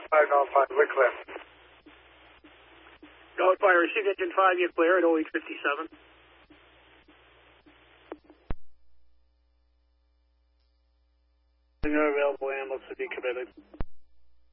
5, we're clear. Go fire, received engine 5, you're clear at 0857. No available ambulance to be committed.